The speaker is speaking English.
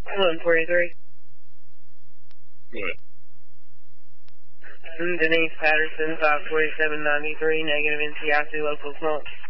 143. Go ahead. Denise Patterson, 54793, negative NCIC local smoke.